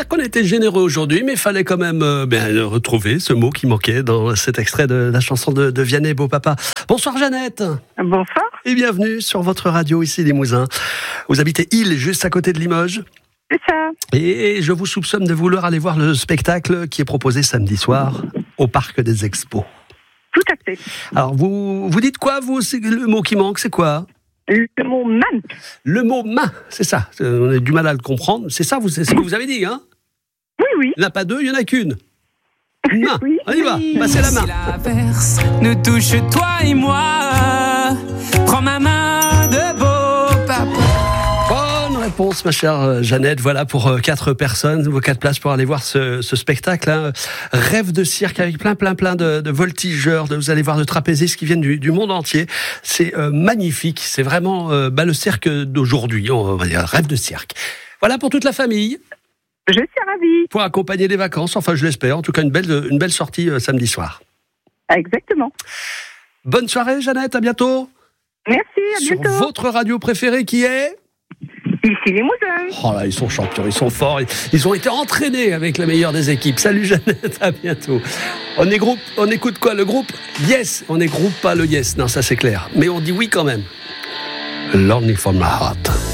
dire qu'on était généreux aujourd'hui, mais il fallait quand même retrouver ce mot qui manquait dans cet extrait de la chanson de Vianney Beau Papa. Bonsoir Jeannette. Bonsoir. Et bienvenue sur votre radio ici Limousin. Vous habitez Île, juste à côté de Limoges. C'est ça. Et je vous soupçonne de vouloir aller voir le spectacle qui est proposé samedi soir au Parc des Expos. Tout à fait. Alors vous dites quoi, vous? C'est le mot qui manque, c'est quoi? Le mot man. Le mot main, c'est ça. On a du mal à le comprendre. C'est ça, c'est ce que vous avez dit, hein? Oui. Il n'y en a pas deux, il n'y en a qu'une. Main. Oui. On y va, passez la main. Si l'averse nous touche toi et moi, prends ma main de beau papa. Bonne réponse, ma chère Jeannette. Voilà pour 4 personnes, vos 4 places pour aller voir ce spectacle. Hein. Rêve de cirque avec plein de voltigeurs. Vous allez voir de trapézistes qui viennent du monde entier. C'est magnifique. C'est vraiment le cirque d'aujourd'hui. On va dire rêve de cirque. Voilà pour toute la famille. Je suis ravie. Pour accompagner les vacances. Enfin, je l'espère. En tout cas, une belle sortie samedi soir. Exactement. Bonne soirée, Jeannette. À bientôt. Merci, à Sur bientôt. votre radio préférée qui est... Ici Limousin. Oh là, ils sont champions, ils sont forts, ils ont été entraînés avec la meilleure des équipes. Salut Jeannette, à bientôt. On écoute quoi, le groupe Yes. On n'égroupe pas le Yes, non ça c'est clair. Mais on dit oui quand même. Lonely for my heart.